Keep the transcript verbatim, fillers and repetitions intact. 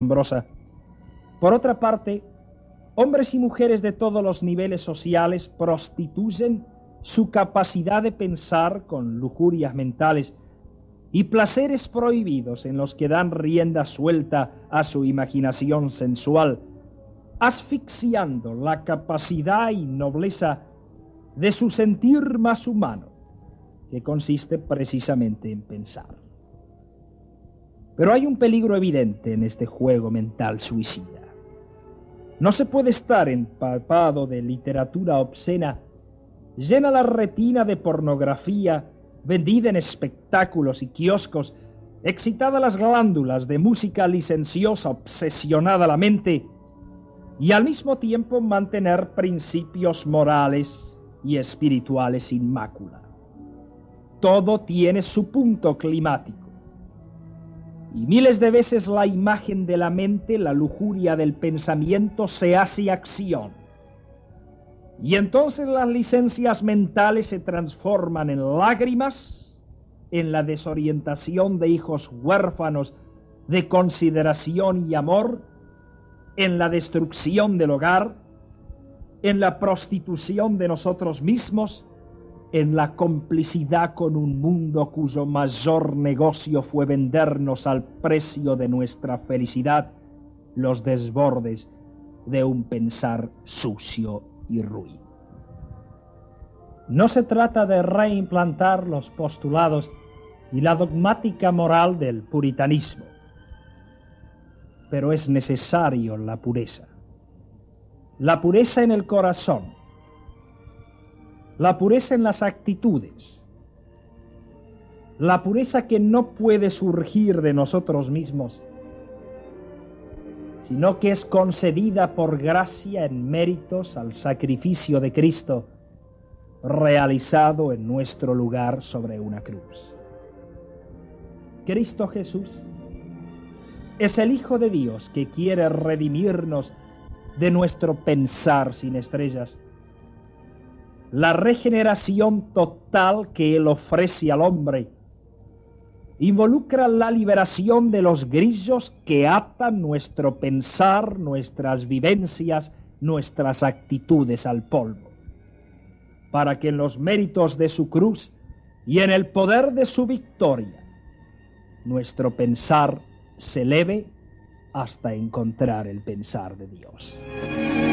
asombrosa. Por otra parte, hombres y mujeres de todos los niveles sociales prostituyen su capacidad de pensar con lujurias mentales y placeres prohibidos en los que dan rienda suelta a su imaginación sensual, asfixiando la capacidad y nobleza de su sentir más humano, que consiste precisamente en pensar. Pero hay un peligro evidente en este juego mental suicida. No se puede estar empapado de literatura obscena, llena la retina de pornografía, vendida en espectáculos y kioscos, excitada las glándulas de música licenciosa, obsesionada la mente, y al mismo tiempo mantener principios morales y espirituales sin mácula. Todo tiene su punto climático. Y miles de veces la imagen de la mente, la lujuria del pensamiento, se hace acción. Y entonces las licencias mentales se transforman en lágrimas, en la desorientación de hijos huérfanos de consideración y amor, en la destrucción del hogar, en la prostitución de nosotros mismos, en la complicidad con un mundo cuyo mayor negocio fue vendernos al precio de nuestra felicidad los desbordes de un pensar sucio y ruin. No se trata de reimplantar los postulados y la dogmática moral del puritanismo, pero es necesario la pureza. La pureza en el corazón, la pureza en las actitudes, la pureza que no puede surgir de nosotros mismos, sino que es concedida por gracia en méritos al sacrificio de Cristo, realizado en nuestro lugar sobre una cruz. Cristo Jesús es el Hijo de Dios que quiere redimirnos de nuestro pensar sin estrellas. La regeneración total que Él ofrece al hombre involucra la liberación de los grillos que atan nuestro pensar, nuestras vivencias, nuestras actitudes al polvo, para que en los méritos de su cruz y en el poder de su victoria, nuestro pensar se eleve hasta encontrar el pensar de Dios.